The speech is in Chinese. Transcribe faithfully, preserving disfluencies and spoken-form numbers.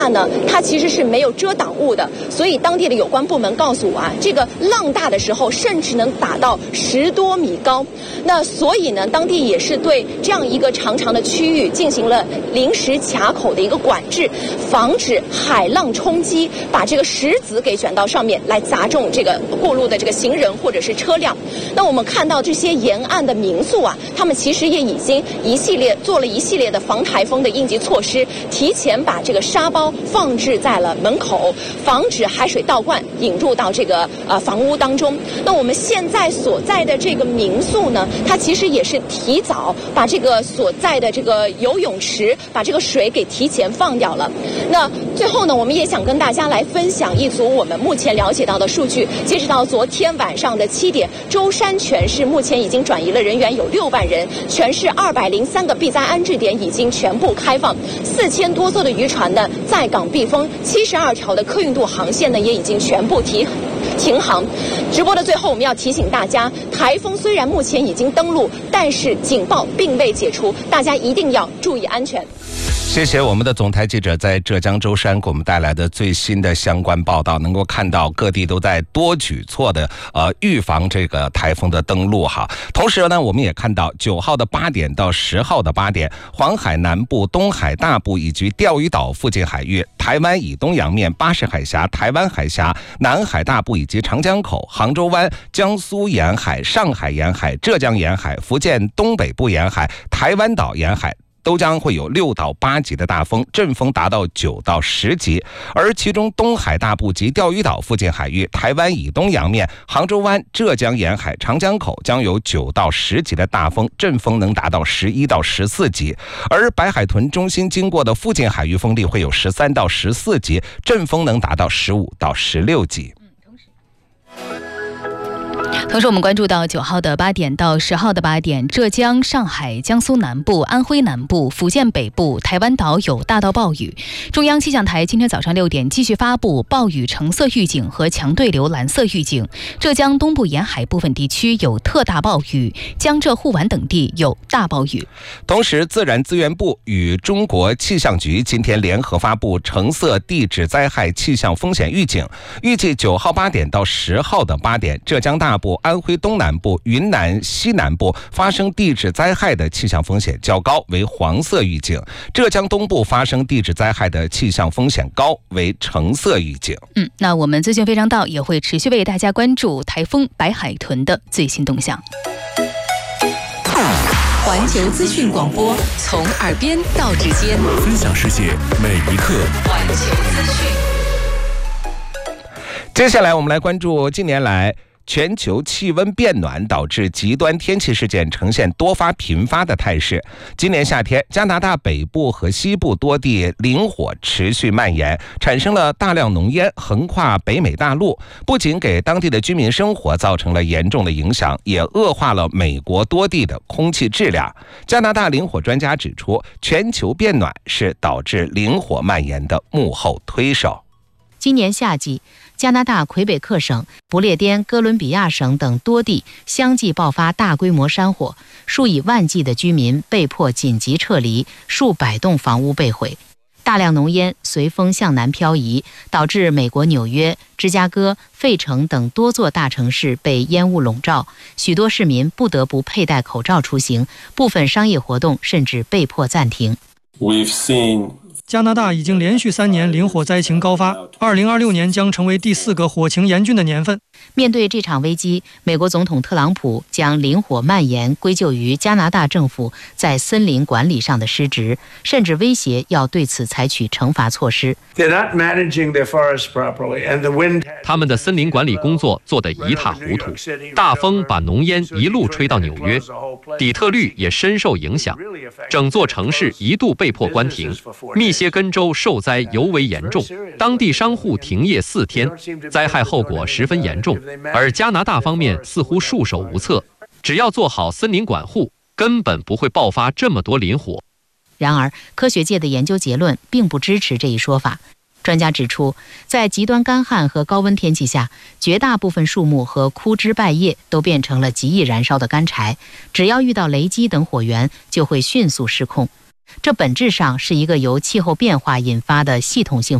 呢，它其实是没有遮挡物的，所以当地的有关部门告诉我啊，这个浪大的时候甚至能达到十多米高。那所以呢，当地也是对这样一个长长的区域进行了临时卡口的一个管制，防止海浪冲击，把这个石子给卷到上面来砸中这个过路的这个行人或者是车辆。那我们看到这些沿岸的民宿啊，他们其实也已经一系列做了一系列的防台风的应急措施，提前把这个沙包放置在了门口，防止海水倒灌引入到这个呃房屋当中。那我们现在所在的这个民宿呢，它其实也是提早把这个所在的这个游泳池把这个水给提前放掉了。那最后呢，我们也想跟大家来分享一组我们目前了解到的数据。截止到昨天晚上的七点，舟山全市目前已经转移了人员有六万人，全市二百零三个避灾安置点已经全部开放，四千多艘的渔船呢在港避风，七十二条的客运渡航线呢也已经全部停停航。直播的最后，我们要提醒大家，台风虽然目前已经登陆，但是警报并未解除，大家一定要注意安全。 谢谢我们的总台记者在浙江舟山给我们带来的最新的相关报道，能够看到各地都在多举措的呃预防这个台风的登陆哈。同时呢，我们也看到九号的八点到十号的八点，黄海南部、东海大部以及钓鱼岛附近海域、台湾以东洋面、巴士海峡、台湾海峡、南海大部以及长江口、杭州湾、江苏沿海、上海沿海、浙江沿海、福建东北部沿海、台湾岛沿海都将会有六到八级的大风，阵风达到九到十级，而其中东海大部及钓鱼岛附近海域、台湾以东洋面、杭州湾、浙江沿海、长江口将有九到十级的大风，阵风能达到十一到十四级，而白海豚中心经过的附近海域风力会有十三到十四级，阵风能达到十五到十六级。 同时我们关注到九号的八点到十号的八点，浙江、上海、江苏南部、安徽南部、福建北部、台湾岛有大到暴雨。中央气象台今天早上六点继续发布暴雨橙色预警和强对流蓝色预警，浙江东部沿海部分地区有特大暴雨，江浙沪皖等地有大暴雨。 同时自然资源部与中国气象局今天联合发布橙色地质灾害气象风险预警，预计九号八点到十号的八点，浙江大部、安徽东南部、云南西南部发生地质灾害的气象风险较高，为黄色预警；浙江东部发生地质灾害的气象风险高，为橙色预警。 嗯，那我们资讯非常到也会持续为大家关注台风白海豚的最新动向。 环球资讯广播，从耳边到指尖， 分享世界每一刻。 环球资讯。 接下来我们来关注近年来全球气温变暖导致极端天气事件呈现多发频发的态势。今年夏天，加拿大北部和西部多地林火持续蔓延，产生了大量浓烟，横跨北美大陆，不仅给当地的居民生活造成了严重的影响，也恶化了美国多地的空气质量。加拿大林火专家指出，全球变暖是导致林火蔓延的幕后推手。 今年夏季，加拿大魁北克省、不列颠哥伦比亚省等多地相继爆发大规模山火，数以万计的居民被迫紧急撤离，数百栋房屋被毁。大量浓烟随风向南漂移，导致美国纽约、芝加哥、费城等多座大城市被烟雾笼罩，许多市民不得不佩戴口罩出行，部分商业活动甚至被迫暂停。 We've seen 加拿大已经连续三年林火灾情高发，二零二六年将成为第四个火情严峻的年份。 面对这场危机，美国总统特朗普将林火蔓延归咎于加拿大政府在森林管理上的失职，甚至威胁要对此采取惩罚措施。 他们的森林管理工作做得一塌糊涂，大风把浓烟一路吹到纽约，底特律也深受影响，整座城市一度被迫关停。密歇根州受灾尤为严重，当地商户停业四天，灾害后果十分严重。而加拿大方面似乎束手无策，只要做好森林管护，根本不会爆发这么多林火。 然而，科学界的研究结论并不支持这一说法。专家指出，在极端干旱和高温天气下，绝大部分树木和枯枝败叶都变成了极易燃烧的干柴，只要遇到雷击等火源，就会迅速失控。 这本质上是一个由气候变化引发的系统性